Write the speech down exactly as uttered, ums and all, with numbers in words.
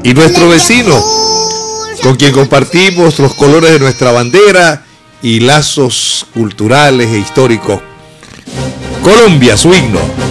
y nuestro vecino, con quien compartimos los colores de nuestra bandera y lazos culturales e históricos. Colombia, su himno.